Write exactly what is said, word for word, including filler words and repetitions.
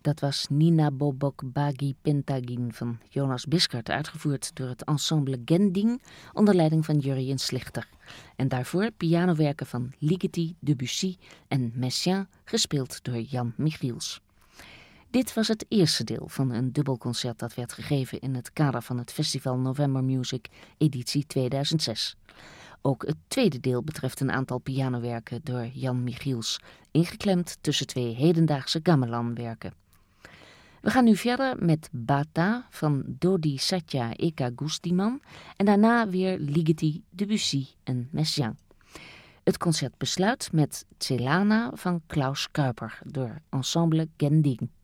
Dat was Nina Bobok Bagi Pentagin van Jonas Biskert, uitgevoerd door het ensemble Gending onder leiding van Jurjen Slichter. En daarvoor pianowerken van Ligeti, Debussy en Messiaen, gespeeld door Jan Michiels. Dit was het eerste deel van een dubbelconcert dat werd gegeven in het kader van het festival November Music editie tweeduizend zes. Ook het tweede deel betreft een aantal pianowerken door Jan Michiels, ingeklemd tussen twee hedendaagse gamelanwerken. We gaan nu verder met Bata van Dodi Satya Eka Gustiman en daarna weer Ligeti, Debussy en Messiaen. Het concert besluit met Celana van Klaus Kuiper door ensemble Gending.